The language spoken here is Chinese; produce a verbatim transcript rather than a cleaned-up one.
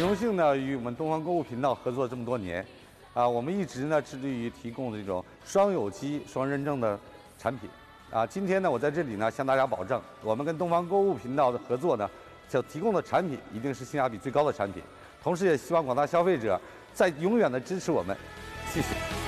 荣幸呢与我们东方购物频道合作这么多年，啊，我们一直呢致力于提供这种双有机、双认证的产品。啊，今天呢我在这里呢向大家保证，我们跟东方购物频道的合作呢，所提供的产品一定是性价比最高的产品。同时，也希望广大消费者在永远的支持我们，谢谢。